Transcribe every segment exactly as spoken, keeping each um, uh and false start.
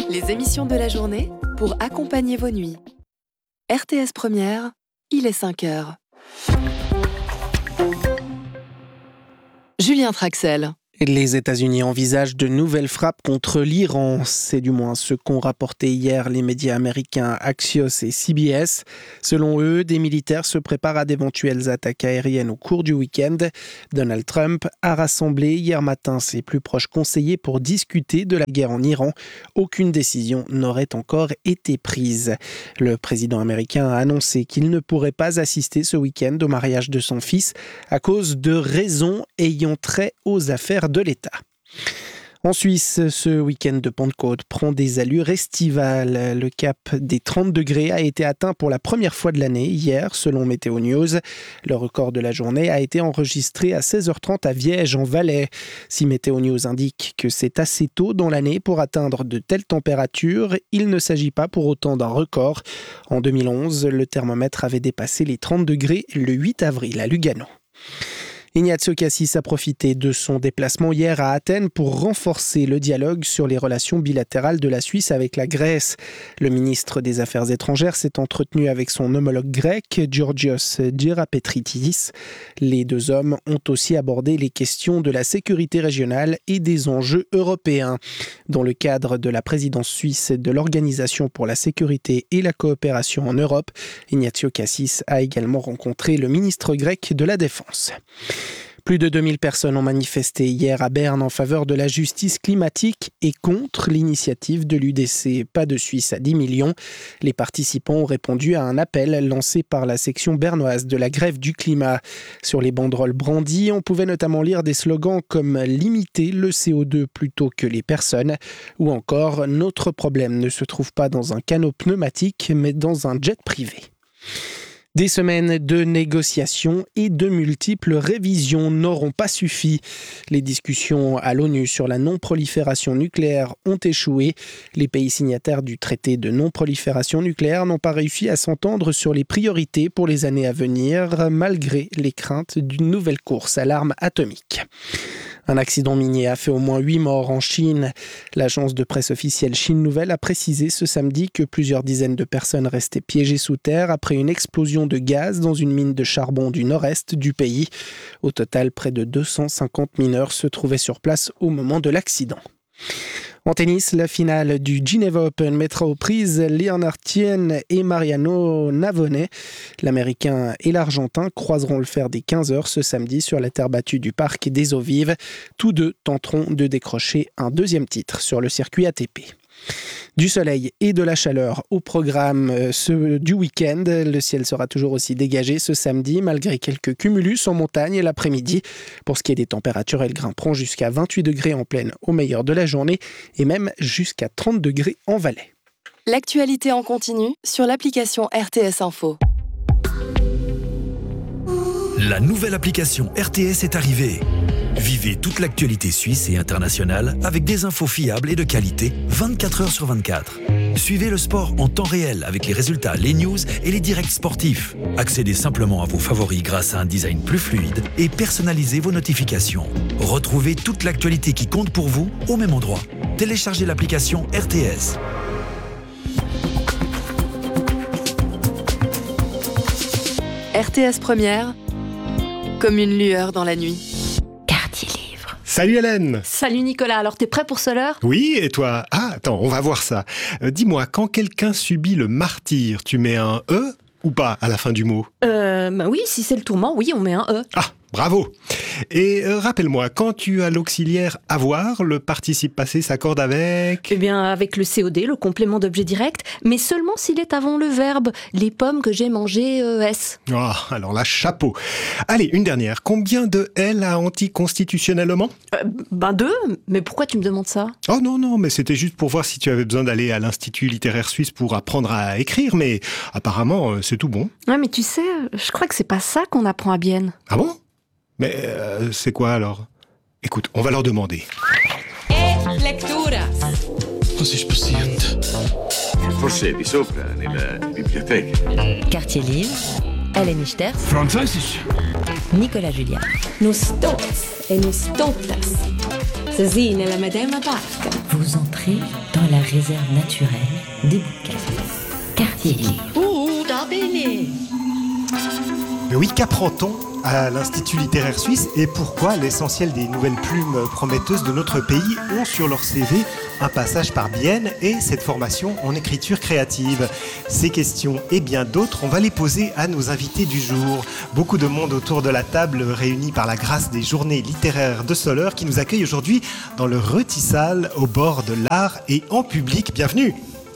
Les émissions de la journée pour accompagner vos nuits. R T S Première, il est cinq heures. Julien Traxel. Les États-Unis envisagent de nouvelles frappes contre l'Iran. C'est du moins ce qu'ont rapporté hier les médias américains Axios et C B S. Selon eux, des militaires se préparent à d'éventuelles attaques aériennes au cours du week-end. Donald Trump a rassemblé hier matin ses plus proches conseillers pour discuter de la guerre en Iran. Aucune décision n'aurait encore été prise. Le président américain a annoncé qu'il ne pourrait pas assister ce week-end au mariage de son fils à cause de raisons ayant trait aux affaires de l'État. En Suisse, ce week-end de Pentecôte prend des allures estivales. Le cap des trente degrés a été atteint pour la première fois de l'année hier, selon Météo News. Le record de la journée a été enregistré à seize heures trente à Viège, en Valais. Si Météo News indique que c'est assez tôt dans l'année pour atteindre de telles températures, il ne s'agit pas pour autant d'un record. En deux mille onze, le thermomètre avait dépassé les trente degrés le huit avril à Lugano. Ignazio Cassis a profité de son déplacement hier à Athènes pour renforcer le dialogue sur les relations bilatérales de la Suisse avec la Grèce. Le ministre des Affaires étrangères s'est entretenu avec son homologue grec, Georgios Gerapetritis. Les deux hommes ont aussi abordé les questions de la sécurité régionale et des enjeux européens. Dans le cadre de la présidence suisse de l'Organisation pour la sécurité et la coopération en Europe, Ignazio Cassis a également rencontré le ministre grec de la Défense. Plus de deux mille personnes ont manifesté hier à Berne en faveur de la justice climatique et contre l'initiative de l'U D C Pas de Suisse à dix millions. Les participants ont répondu à un appel lancé par la section bernoise de la grève du climat. Sur les banderoles brandies, on pouvait notamment lire des slogans comme « Limiter le C O deux plutôt que les personnes » ou encore « Notre problème ne se trouve pas dans un canot pneumatique mais dans un jet privé ». Des semaines de négociations et de multiples révisions n'auront pas suffi. Les discussions à l'ONU sur la non-prolifération nucléaire ont échoué. Les pays signataires du traité de non-prolifération nucléaire n'ont pas réussi à s'entendre sur les priorités pour les années à venir, malgré les craintes d'une nouvelle course à l'arme atomique. Un accident minier a fait au moins huit morts en Chine. L'agence de presse officielle Chine Nouvelle a précisé ce samedi que plusieurs dizaines de personnes restaient piégées sous terre après une explosion de gaz dans une mine de charbon du nord-est du pays. Au total, près de deux cent cinquante mineurs se trouvaient sur place au moment de l'accident. En tennis, la finale du Geneva Open mettra aux prises Leonard Thien et Mariano Navone. L'Américain et l'Argentin croiseront le fer des quinze heures ce samedi sur la terre battue du Parc des Eaux Vives. Tous deux tenteront de décrocher un deuxième titre sur le circuit A T P. Du soleil et de la chaleur au programme euh, ce, du week-end. Le ciel sera toujours aussi dégagé ce samedi, malgré quelques cumulus en montagne l'après-midi. Pour ce qui est des températures, elles grimperont jusqu'à vingt-huit degrés en plaine au meilleur de la journée et même jusqu'à trente degrés en Valais. L'actualité en continu sur l'application R T S Info. La nouvelle application R T S est arrivée. Vivez toute l'actualité suisse et internationale avec des infos fiables et de qualité vingt-quatre heures sur vingt-quatre. Suivez le sport en temps réel avec les résultats, les news et les directs sportifs. Accédez simplement à vos favoris grâce à un design plus fluide et personnalisez vos notifications. Retrouvez toute l'actualité qui compte pour vous au même endroit. Téléchargez l'application R T S. R T S Première, comme une lueur dans la nuit. Salut Hélène. Salut Nicolas, alors t'es prêt pour ce leurre ? Oui, et toi ? Ah, attends, on va voir ça. Euh, dis-moi, quand quelqu'un subit le martyre, tu mets un « e » ou pas à la fin du mot ? Euh, bah oui, si c'est le tourment, oui, on met un « e ». Ah, bravo. Et euh, rappelle-moi, quand tu as l'auxiliaire « avoir », le participe passé s'accorde avec... Eh bien, avec le C O D, le complément d'objet direct, mais seulement s'il est avant le verbe. Les pommes que j'ai mangées, E S. Ah, alors là, chapeau. Allez, une dernière. Combien de L a anticonstitutionnellement ? euh, Ben deux, mais pourquoi tu me demandes ça ? Oh non, non, mais c'était juste pour voir si tu avais besoin d'aller à l'Institut littéraire suisse pour apprendre à écrire, mais apparemment, c'est tout bon. Ouais, mais tu sais, je crois que c'est pas ça qu'on apprend à Bienne. Ah bon ? Mais euh, c'est quoi alors ? Écoute, on va leur demander. E lectura. Was ist passiert? Forse di sopra, nella biblioteca. Quartier Livre, Hélène Ichters. Französisch. Nicolas Julia. Nus tots e nus totas. Così nella medesima barca. Vous entrez dans la réserve naturelle des bouquets. Quartier libre. Ouh, da bene. Mais oui, qu'apprend-on à l'Institut littéraire suisse et pourquoi l'essentiel des nouvelles plumes prometteuses de notre pays ont sur leur C V un passage par Bienne et cette formation en écriture créative? Ces questions et bien d'autres, on va les poser à nos invités du jour. Beaucoup de monde autour de la table réunis par la grâce des journées littéraires de Soleure qui nous accueillent aujourd'hui dans le Retissal au bord de l'art et en public. Bienvenue!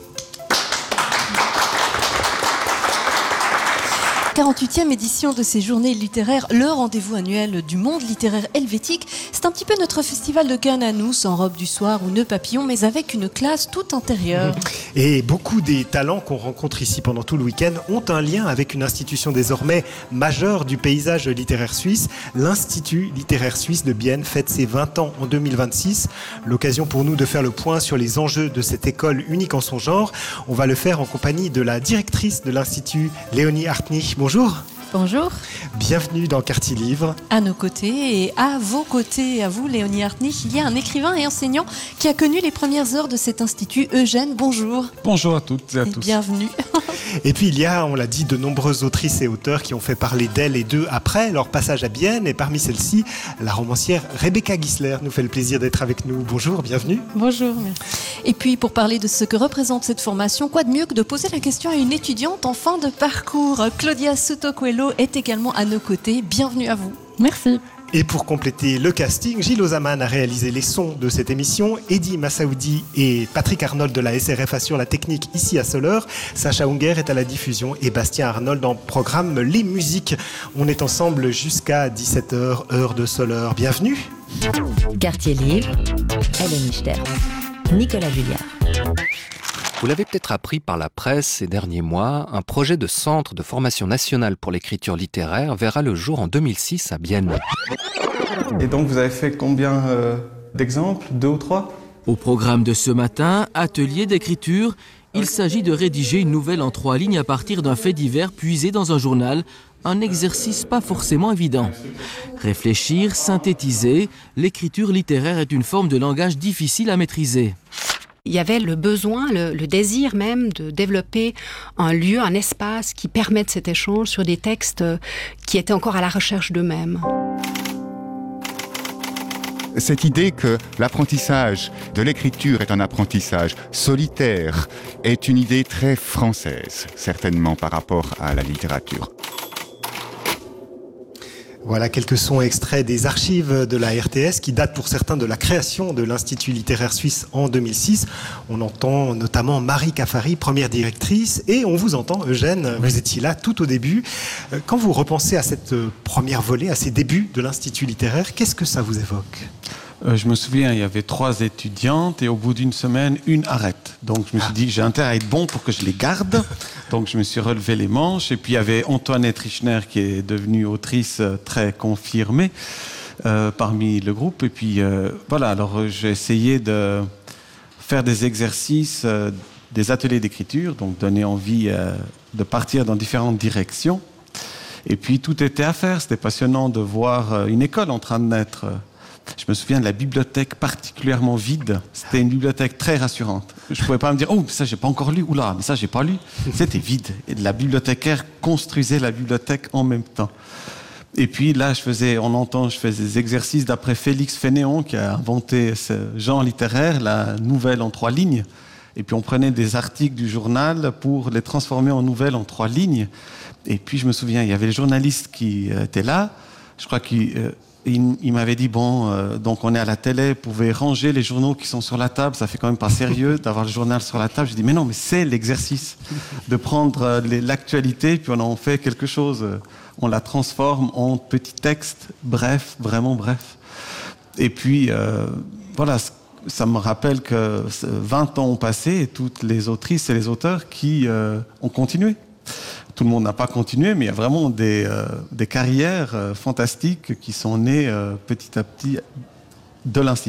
quarante-huitième édition de ces journées littéraires, le rendez-vous annuel du monde littéraire helvétique. C'est un petit peu notre festival de Cannes à nous, sans robe du soir ou nœud papillon, mais avec une classe toute intérieure. Et beaucoup des talents qu'on rencontre ici pendant tout le week-end ont un lien avec une institution désormais majeure du paysage littéraire suisse. L'Institut littéraire suisse de Bienne fête ses vingt ans en deux mille vingt-six. L'occasion pour nous de faire le point sur les enjeux de cette école unique en son genre. On va le faire en compagnie de la directrice de l'Institut, Léonie Hartny. Bonjour. Bonjour. Bienvenue dans Quartier Livre. À nos côtés et à vos côtés, à vous Léonie Hartny, il y a un écrivain et enseignant qui a connu les premières heures de cet institut. Eugène, bonjour. Bonjour à toutes et à et tous. Bienvenue. Et puis il y a, on l'a dit, de nombreuses autrices et auteurs qui ont fait parler d'elles et d'eux après leur passage à Bienne. Et parmi celles-ci, la romancière Rebecca Gisler nous fait le plaisir d'être avec nous. Bonjour, bienvenue. Bonjour. Merci. Et puis pour parler de ce que représente cette formation, quoi de mieux que de poser la question à une étudiante en fin de parcours. Claudia Souto-Coelho est également à nos côtés. Bienvenue à vous. Merci. Et pour compléter le casting, Gilles Ozaman a réalisé les sons de cette émission, Eddy Massaoudi et Patrick Arnold de la S R F assure la technique ici à Soleure, Sacha Unger est à la diffusion et Bastien Arnold en programme les musiques. On est ensemble jusqu'à dix-sept heures, heure de Soleure. Bienvenue. Quartier libre, Hélène Ichter, Nicolas Julliard. Vous l'avez peut-être appris par la presse ces derniers mois, un projet de centre de formation nationale pour l'écriture littéraire verra le jour en deux mille six à Bienne. Et donc vous avez fait combien euh, d'exemples? Deux ou trois? Au programme de ce matin, atelier d'écriture, il s'agit de rédiger une nouvelle en trois lignes à partir d'un fait divers puisé dans un journal, un exercice pas forcément évident. Réfléchir, synthétiser, l'écriture littéraire est une forme de langage difficile à maîtriser. Il y avait le besoin, le, le désir même de développer un lieu, un espace qui permette cet échange sur des textes qui étaient encore à la recherche d'eux-mêmes. Cette idée que l'apprentissage de l'écriture est un apprentissage solitaire est une idée très française, certainement par rapport à la littérature. Voilà quelques sons extraits des archives de la R T S qui datent pour certains de la création de l'Institut littéraire suisse en deux mille six. On entend notamment Marie Cafari, première directrice, et on vous entend, Eugène, vous étiez là tout au début. Quand vous repensez à cette première volée, à ces débuts de l'Institut littéraire, qu'est-ce que ça vous évoque ? Euh, je me souviens, il y avait trois étudiantes et au bout d'une semaine, une arrête. Donc je me suis dit, j'ai intérêt à être bon pour que je les garde. Donc je me suis relevé les manches. Et puis il y avait Antoinette Richner qui est devenue autrice très confirmée euh, parmi le groupe. Et puis euh, voilà, alors j'ai essayé de faire des exercices, euh, des ateliers d'écriture, donc donner envie euh, de partir dans différentes directions. Et puis tout était à faire. C'était passionnant de voir une école en train de naître. Je me souviens de la bibliothèque particulièrement vide. C'était une bibliothèque très rassurante. Je ne pouvais pas me dire « Oh, ça, j'ai pas encore lu. Oula, mais ça, j'ai pas lu. » C'était vide. Et la bibliothécaire construisait la bibliothèque en même temps. Et puis là, je faisais, on entend, je faisais des exercices d'après Félix Fénéon, qui a inventé ce genre littéraire, la nouvelle en trois lignes. Et puis on prenait des articles du journal pour les transformer en nouvelles en trois lignes. Et puis je me souviens, il y avait les journalistes qui étaient là. Je crois qu'ils... Euh, Il, il m'avait dit, bon, euh, donc on est à la télé, vous pouvez ranger les journaux qui sont sur la table, ça fait quand même pas sérieux d'avoir le journal sur la table. J'ai dit, mais non, mais c'est l'exercice de prendre euh, les, l'actualité, puis on en fait quelque chose. On la transforme en petits textes, bref, vraiment bref. Et puis, euh, voilà, ça me rappelle que vingt ans ont passé et toutes les autrices et les auteurs qui euh, ont continué. Tout le monde n'a pas continué, mais il y a vraiment des, euh, des carrières euh, fantastiques qui sont nées euh, petit à petit de l'Institut.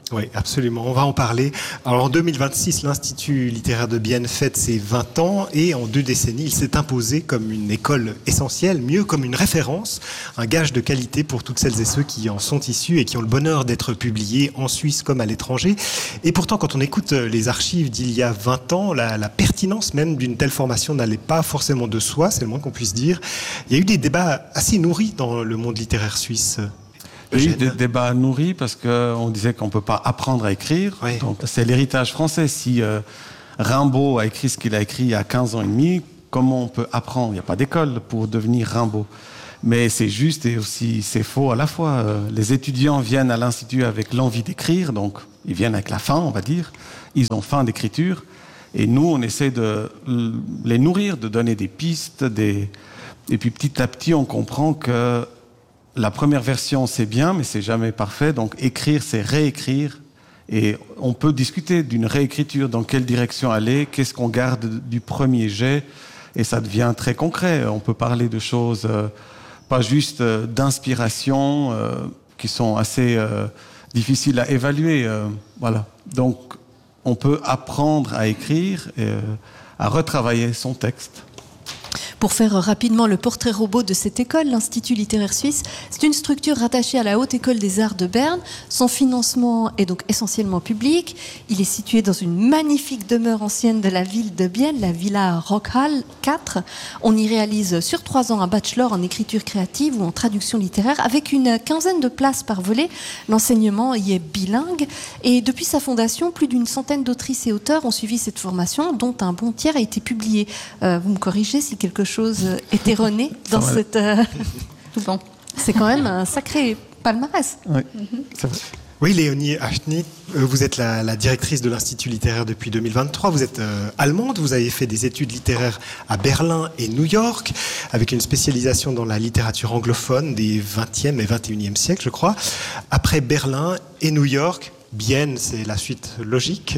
Oui, absolument. On va en parler. Alors, en deux mille vingt-six, l'Institut littéraire de Bienne fête ses vingt ans et en deux décennies, il s'est imposé comme une école essentielle, mieux comme une référence, un gage de qualité pour toutes celles et ceux qui en sont issus et qui ont le bonheur d'être publiés en Suisse comme à l'étranger. Et pourtant, quand on écoute les archives d'il y a vingt ans, la, la pertinence même d'une telle formation n'allait pas forcément de soi, c'est le moins qu'on puisse dire. Il y a eu des débats assez nourris dans le monde littéraire suisse. Il y a eu des débats nourris parce qu'on disait qu'on ne peut pas apprendre à écrire. Oui. Donc, c'est l'héritage français. Si euh, Rimbaud a écrit ce qu'il a écrit il y a quinze ans et demi, comment on peut apprendre ? Il n'y a pas d'école pour devenir Rimbaud. Mais c'est juste et aussi c'est faux à la fois. Euh, les étudiants viennent à l'Institut avec l'envie d'écrire, donc ils viennent avec la faim, on va dire. Ils ont faim d'écriture. Et nous, on essaie de les nourrir, de donner des pistes. Des... Et puis petit à petit, on comprend que la première version, c'est bien, mais c'est jamais parfait. Donc, écrire, c'est réécrire. Et on peut discuter d'une réécriture, dans quelle direction aller, qu'est-ce qu'on garde du premier jet. Et ça devient très concret. On peut parler de choses, euh, pas juste euh, d'inspiration, euh, qui sont assez euh, difficiles à évaluer. Euh, voilà. Donc, on peut apprendre à écrire et euh, à retravailler son texte. Pour faire rapidement le portrait robot de cette école, l'Institut littéraire suisse, c'est une structure rattachée à la Haute École des Arts de Berne. Son financement est donc essentiellement public. Il est situé dans une magnifique demeure ancienne de la ville de Bienne, la Villa Rockhall quatre. On y réalise sur trois ans un bachelor en écriture créative ou en traduction littéraire avec une quinzaine de places par volet. L'enseignement y est bilingue et depuis sa fondation, plus d'une centaine d'autrices et auteurs ont suivi cette formation, dont un bon tiers a été publié. Euh, vous me corrigez si quelque chose chose est erronée dans cette... Euh... Tout bon. C'est quand même un sacré palmarès. Oui, c'est vrai. Oui, Léonie Achny, vous êtes la, la directrice de l'Institut littéraire depuis deux mille vingt-trois. Vous êtes euh, allemande, vous avez fait des études littéraires à Berlin et New York, avec une spécialisation dans la littérature anglophone des vingtième et vingt et unième siècles, je crois. Après Berlin et New York, Bienne, c'est la suite logique.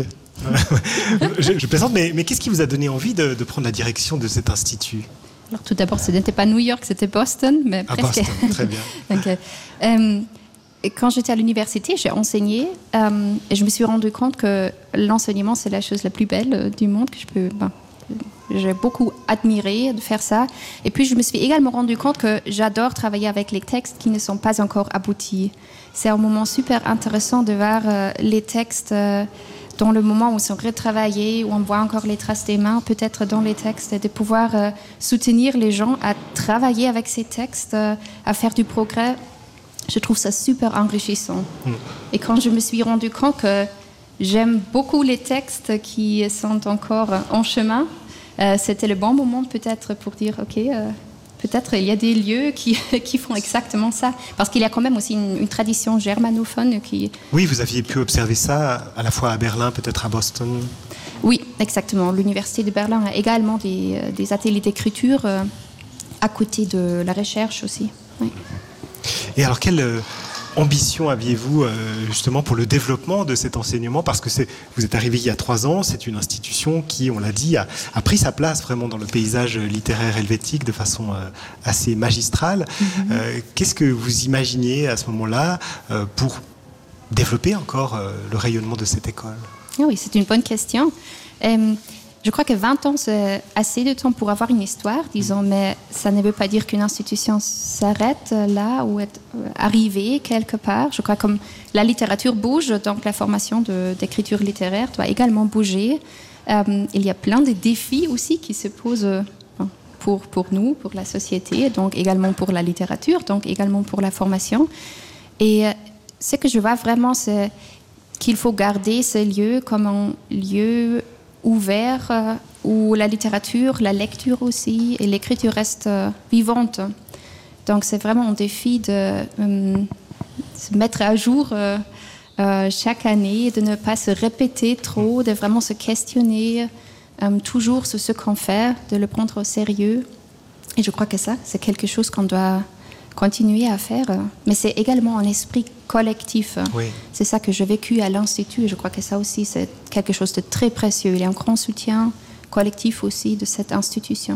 je, je plaisante, mais, mais qu'est-ce qui vous a donné envie de, de prendre la direction de cet institut ? Alors tout d'abord, ce n'était pas New York, c'était Boston, mais ah, presque. Boston, très bien. Okay. Euh, quand j'étais à l'université, j'ai enseigné euh, et je me suis rendu compte que l'enseignement, c'est la chose la plus belle du monde que je peux. Ben, j'ai beaucoup admiré de faire ça. Et puis, je me suis également rendu compte que j'adore travailler avec les textes qui ne sont pas encore aboutis. C'est un moment super intéressant de voir euh, les textes. Euh, dans le moment où ils sont retravaillés, où on voit encore les traces des mains, peut-être dans les textes, de pouvoir euh, soutenir les gens à travailler avec ces textes, euh, à faire du progrès, je trouve ça super enrichissant. Mmh. Et quand je me suis rendu compte que j'aime beaucoup les textes qui sont encore en chemin, euh, c'était le bon moment peut-être pour dire, OK, euh, peut-être il y a des lieux qui, qui font exactement ça. Parce qu'il y a quand même aussi une, une tradition germanophone qui... Oui, vous aviez pu observer ça à la fois à Berlin, peut-être à Boston. Oui, exactement. L'Université de Berlin a également des, des ateliers d'écriture euh, à côté de la recherche aussi. Oui. Et alors, quelle euh, ambition aviez-vous euh, justement pour le développement de cet enseignement ? Parce que c'est, vous êtes arrivé il y a trois ans, c'est une institution qui, on l'a dit, a, a pris sa place vraiment dans le paysage littéraire helvétique de façon euh, assez magistrale. Mm-hmm. Euh, qu'est-ce que vous imaginiez à ce moment-là euh, pour développer encore euh, le rayonnement de cette école ? Oui, c'est une bonne question. Euh, je crois que vingt ans, c'est assez de temps pour avoir une histoire, disons, mais ça ne veut pas dire qu'une institution s'arrête là ou est arrivée quelque part. Je crois que comme la littérature bouge, donc la formation de, d'écriture littéraire doit également bouger. Euh, il y a plein de défis aussi qui se posent pour, pour nous, pour la société, donc également pour la littérature, donc également pour la formation. Et ce que je vois vraiment, c'est qu'il faut garder ce lieu comme un lieu ouvert euh, où la littérature, la lecture aussi et l'écriture restent euh, vivantes. Donc c'est vraiment un défi de euh, se mettre à jour euh, euh, chaque année, de ne pas se répéter trop, de vraiment se questionner euh, toujours sur ce qu'on fait, de le prendre au sérieux. Et je crois que ça, c'est quelque chose qu'on doit continuer à faire, mais c'est également un esprit collectif. Oui. C'est ça que j'ai vécu à l'Institut, et je crois que ça aussi, c'est quelque chose de très précieux. Il y a un grand soutien collectif aussi de cette institution.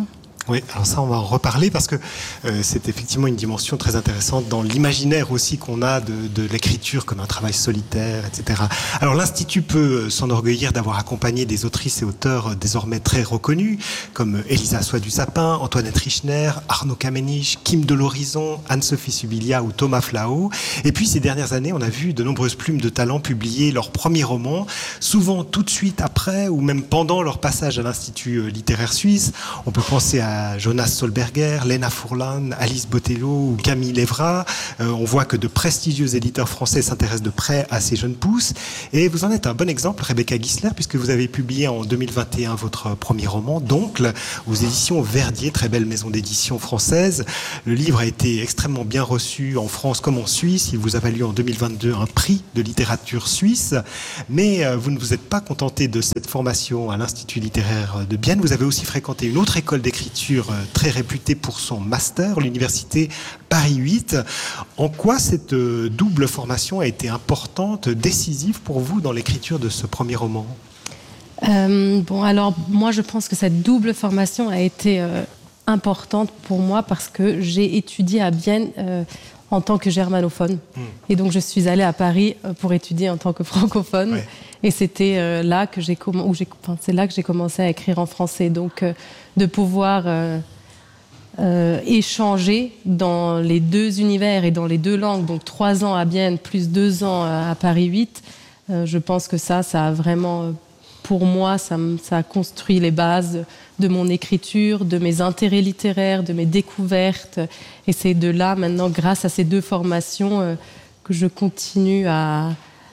Oui, alors ça, on va en reparler parce que euh, c'est effectivement une dimension très intéressante dans l'imaginaire aussi qu'on a de, de l'écriture comme un travail solitaire, et cetera. Alors l'Institut peut s'enorgueillir d'avoir accompagné des autrices et auteurs désormais très reconnus comme Elisa Soie du Sapin, Antoinette Richner, Arnaud Kamenisch, Kim de l'Horizon, Anne-Sophie Subilia ou Thomas Flao. Et puis ces dernières années, on a vu de nombreuses plumes de talent publier leurs premiers romans, souvent tout de suite après ou même pendant leur passage à l'Institut littéraire suisse. On peut penser à Jonas Solberger, Lena Furlan, Alice Botelho ou Camille Lévra. Euh, on voit que de prestigieux éditeurs français s'intéressent de près à ces jeunes pousses. Et vous en êtes un bon exemple, Rebecca Gisler, puisque vous avez publié en deux mille vingt et un votre premier roman, D'Oncle, aux éditions Verdier, très belle maison d'édition française. Le livre a été extrêmement bien reçu en France comme en Suisse. Il vous a valu en deux mille vingt-deux un prix de littérature suisse. Mais euh, vous ne vous êtes pas contenté de cette formation à l'Institut littéraire de Bienne. Vous avez aussi fréquenté une autre école d'écriture très réputée pour son master, l'université Paris huit. En quoi cette double formation a été importante, décisive pour vous dans l'écriture de ce premier roman ? euh, Bon, alors moi je pense que cette double formation a été euh, importante pour moi parce que j'ai étudié à Bienne euh, en tant que germanophone. Mmh. Et donc je suis allée à Paris pour étudier en tant que francophone. Ouais. Et c'était euh, là que j'ai, comm- où j'ai, enfin, c'est là que j'ai commencé à écrire en français. Donc euh, de pouvoir euh, euh, échanger dans les deux univers et dans les deux langues, donc trois ans à Bienne plus deux ans à Paris huit, euh, je pense que ça, ça a vraiment, pour moi, ça, ça a construit les bases de mon écriture, de mes intérêts littéraires, de mes découvertes. Et c'est de là, maintenant, grâce à ces deux formations, euh, que je continue à,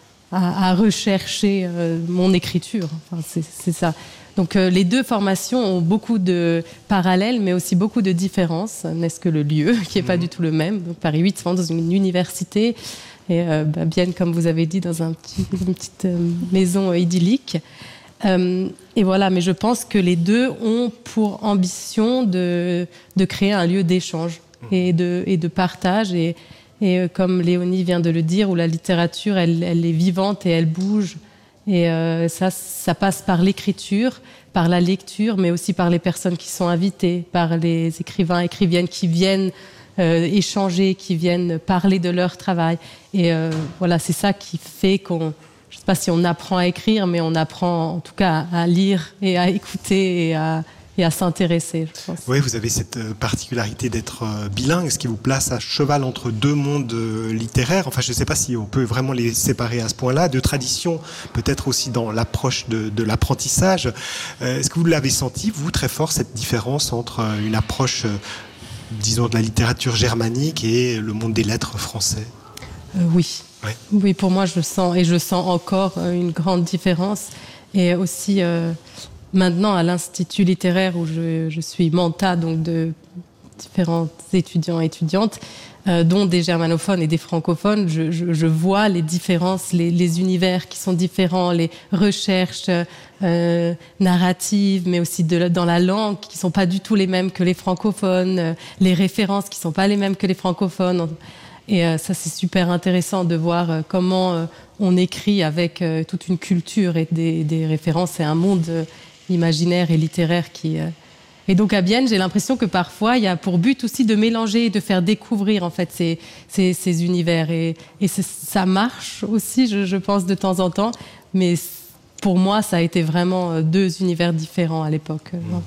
à, à rechercher euh, mon écriture. Enfin, c'est, c'est ça. Donc euh, les deux formations ont beaucoup de parallèles, mais aussi beaucoup de différences, n'est-ce que le lieu, qui n'est pas du tout le même. Donc Paris huit, c'est vraiment dans une université, et euh, bah, Bienne, comme vous avez dit, dans un petit, une petite euh, maison euh, idyllique. Euh, et voilà, mais je pense que les deux ont pour ambition de, de créer un lieu d'échange et de, et de partage. Et, et euh, comme Léonie vient de le dire, où la littérature, elle, elle est vivante et elle bouge. Et euh, ça, ça passe par l'écriture, par la lecture, mais aussi par les personnes qui sont invitées, par les écrivains, écrivaines qui viennent euh, échanger, qui viennent parler de leur travail. Et euh, voilà, c'est ça qui fait qu'on, je ne sais pas si on apprend à écrire, mais on apprend en tout cas à lire et à écouter et à, et à s'intéresser, je pense. Oui, vous avez cette particularité d'être bilingue, ce qui vous place à cheval entre deux mondes littéraires. Enfin, je ne sais pas si on peut vraiment les séparer à ce point-là. De tradition, peut-être aussi dans l'approche de, de l'apprentissage. Est-ce que vous l'avez senti, vous, très fort, cette différence entre une approche, disons, de la littérature germanique et le monde des lettres français ? euh, Oui. Ouais. Oui, pour moi, je sens, et je sens encore une grande différence. Et aussi... Euh, Maintenant, à l'Institut littéraire où je, je suis menta, donc de différents étudiants et étudiantes, euh, dont des germanophones et des francophones, je, je, je vois les différences, les, les univers qui sont différents, les recherches euh, narratives, mais aussi de, dans la langue, qui ne sont pas du tout les mêmes que les francophones, euh, les références qui ne sont pas les mêmes que les francophones. Et euh, ça, c'est super intéressant de voir euh, comment euh, on écrit avec euh, toute une culture et des, des références et un monde... Euh, imaginaire et littéraire qui... Euh... Et donc à Bienne, j'ai l'impression que parfois, il y a pour but aussi de mélanger, de faire découvrir en fait ces, ces, ces univers. Et, et ça marche aussi, je, je pense, de temps en temps. Mais pour moi, ça a été vraiment deux univers différents à l'époque.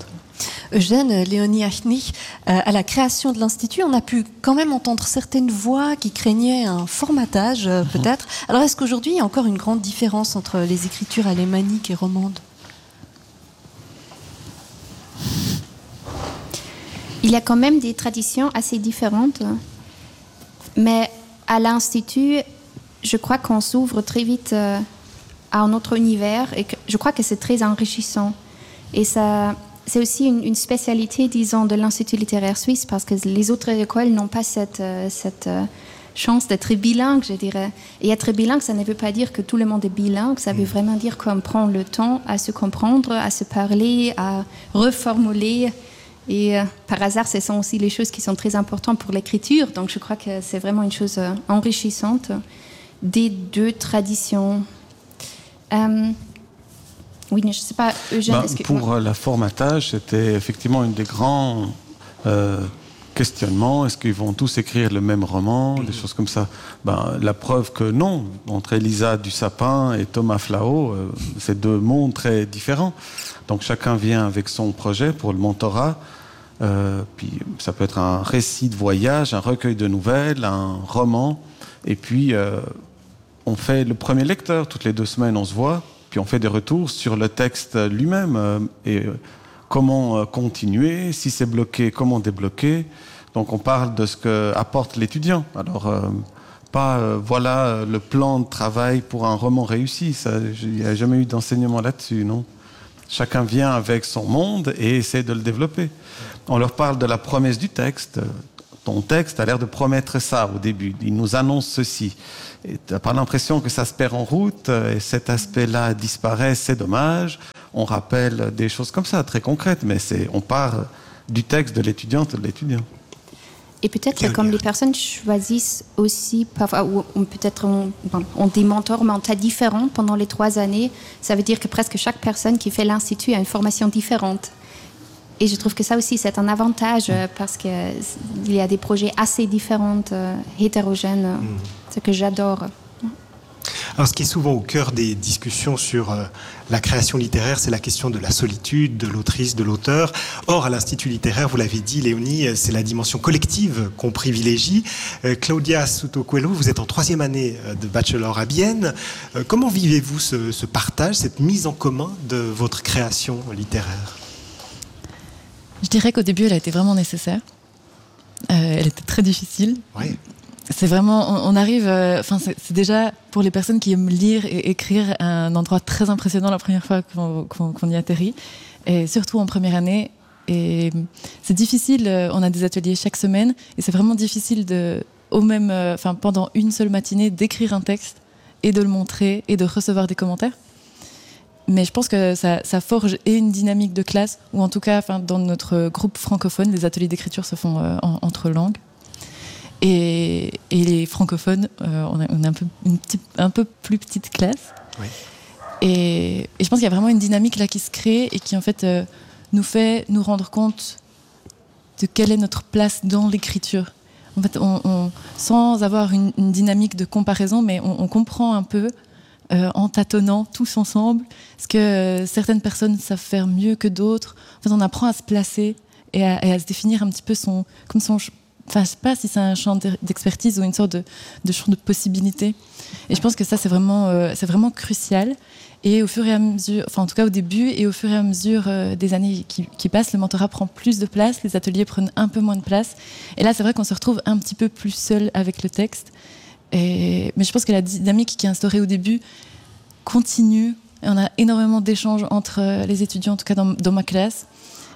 Eugène, Léonie Achnich, euh, à la création de l'Institut, on a pu quand même entendre certaines voix qui craignaient un formatage, euh, peut-être. Alors est-ce qu'aujourd'hui, il y a encore une grande différence entre les écritures alémaniques et romandes ? Il y a quand même des traditions assez différentes, mais à l'Institut, je crois qu'on s'ouvre très vite à un autre univers et que je crois que c'est très enrichissant. Et ça, c'est aussi une, une spécialité, disons, de l'Institut littéraire suisse parce que les autres écoles n'ont pas cette, cette chance d'être bilingue, je dirais. Et être bilingue, ça ne veut pas dire que tout le monde est bilingue, ça veut vraiment dire qu'on prend le temps à se comprendre, à se parler, à reformuler. Et euh, par hasard, ce sont aussi les choses qui sont très importantes pour l'écriture. Donc je crois que c'est vraiment une chose euh, enrichissante des deux traditions. Euh, Oui, je ne sais pas, Eugène, ben, est-ce que... Pour euh, la formatage, c'était effectivement une des grands euh, questionnements. Est-ce qu'ils vont tous écrire le même roman, mmh. des choses comme ça? Ben, la preuve que non. Entre Elisa Dussapin et Thomas Flao, euh, c'est deux mondes très différents. Donc chacun vient avec son projet pour le mentorat. Euh, puis ça peut être un récit de voyage, un recueil de nouvelles, un roman. Et puis euh, on fait le premier lecteur. Toutes les deux semaines, on se voit. Puis on fait des retours sur le texte lui-même euh, et euh, comment euh, continuer, si c'est bloqué, comment débloquer. Donc on parle de ce qu'apporte l'étudiant. Alors euh, pas euh, voilà euh, le plan de travail pour un roman réussi. Il n'y a jamais eu d'enseignement là-dessus, non. Chacun vient avec son monde et essaie de le développer. On leur parle de la promesse du texte. Ton texte a l'air de promettre ça au début. Il nous annonce ceci. Et tu n'as pas l'impression que ça se perd en route et cet aspect-là disparaît, c'est dommage. On rappelle des choses comme ça, très concrètes, mais c'est, on part du texte de l'étudiante ou de l'étudiant. Et peut-être que comme les personnes choisissent aussi, parfois, ou peut-être ont, ont des mentors, mais en tas différents pendant les trois années, ça veut dire que presque chaque personne qui fait l'Institut a une formation différente. Et je trouve que ça aussi, c'est un avantage euh, parce qu'il y a des projets assez différents, euh, hétérogènes, euh, mmh. ce que j'adore. Alors, ce qui est souvent au cœur des discussions sur euh, la création littéraire, c'est la question de la solitude, de l'autrice, de l'auteur. Or, à l'Institut littéraire, vous l'avez dit, Léonie, c'est la dimension collective qu'on privilégie. Euh, Claudia Souto-Coelho, vous êtes en troisième année de bachelor à Bienne. Euh, comment vivez-vous ce, ce partage, cette mise en commun de votre création littéraire ? Je dirais qu'au début, elle a été vraiment nécessaire. Euh, elle était très difficile. Oui. C'est vraiment, on, on arrive, enfin, euh, c'est, c'est déjà pour les personnes qui aiment lire et écrire un endroit très impressionnant la première fois qu'on, qu'on, qu'on y atterrit, et surtout en première année. Et c'est difficile. On a des ateliers chaque semaine, et c'est vraiment difficile de, au même, enfin, euh, pendant une seule matinée, d'écrire un texte et de le montrer et de recevoir des commentaires. Mais je pense que ça, ça forge et une dynamique de classe, ou en tout cas, enfin, dans notre groupe francophone, les ateliers d'écriture se font euh, en, entre langues. Et, et les francophones, euh, on a, on a un, peu, une petite, un peu plus petite classe. Oui. Et, et je pense qu'il y a vraiment une dynamique là qui se crée et qui en fait euh, nous fait nous rendre compte de quelle est notre place dans l'écriture. En fait, on, on, sans avoir une, une dynamique de comparaison, mais on, on comprend un peu, Euh, en tâtonnant tous ensemble, ce que euh, certaines personnes savent faire mieux que d'autres. En fait, on apprend à se placer et à, et à se définir un petit peu son, comme son, enfin, je sais pas si c'est un champ d'expertise ou une sorte de, de champ de possibilités. Et je pense que ça, c'est vraiment, euh, c'est vraiment crucial. Et au fur et à mesure, enfin, en tout cas au début et au fur et à mesure euh, des années qui, qui passent, le mentorat prend plus de place, les ateliers prennent un peu moins de place. Et là, c'est vrai qu'on se retrouve un petit peu plus seul avec le texte. Et, mais je pense que la dynamique qui est instaurée au début continue. Et on a énormément d'échanges entre les étudiants, en tout cas dans, dans ma classe.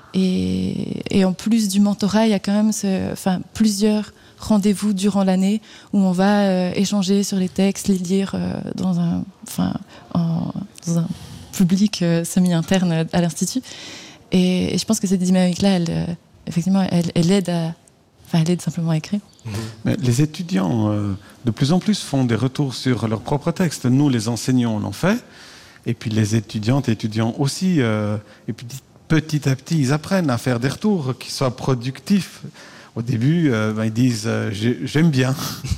Et, et en plus du mentorat, il y a quand même ce, enfin, plusieurs rendez-vous durant l'année où on va euh, échanger sur les textes, les lire euh, dans, un, enfin, en, dans un public euh, semi-interne à l'Institut. Et, et je pense que cette dynamique-là, elle, euh, effectivement, elle, elle aide à Enfin, elle aide simplement à écrire. Mais les étudiants, euh, de plus en plus, font des retours sur leurs propres textes. Nous, les enseignants, on en fait. Et puis les étudiantes et étudiants aussi. Euh, et puis petit à petit, ils apprennent à faire des retours qui soient productifs. Au début, euh, ben, ils disent euh, « j'aime bien ».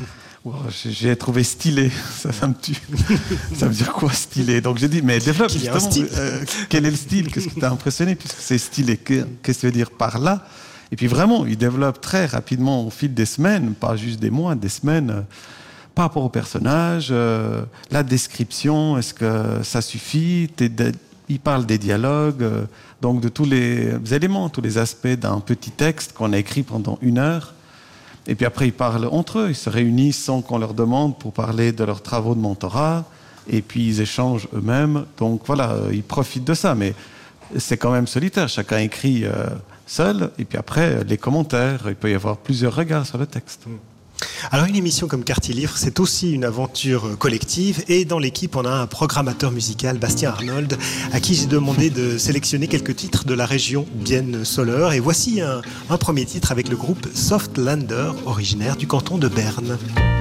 J'ai trouvé stylé, ça, ça me tue. Ça veut dire quoi, stylé? Donc j'ai dit, mais développe justement, euh, quel est le style? Qu'est-ce qui t'a impressionné puisque c'est stylé? Qu'est-ce que tu veux dire par là? Et puis vraiment, il développe très rapidement au fil des semaines, pas juste des mois, des semaines, euh, par rapport au personnage, euh, la description, est-ce que ça suffit? de, Il parle des dialogues, euh, donc de tous les éléments, tous les aspects d'un petit texte qu'on a écrit pendant une heure. Et puis après, ils parlent entre eux, ils se réunissent sans qu'on leur demande pour parler de leurs travaux de mentorat. Et puis ils échangent eux-mêmes. Donc voilà, euh, ils profitent de ça. Mais c'est quand même solitaire, chacun écrit... Euh, seul, et puis après, les commentaires, il peut y avoir plusieurs regards sur le texte. Alors une émission comme Quartier Livre, c'est aussi une aventure collective, et dans l'équipe, on a un programmateur musical, Bastien Arnold, à qui j'ai demandé de sélectionner quelques titres de la région Bienne-Soleure, et voici un, un premier titre avec le groupe Softlander, originaire du canton de Berne.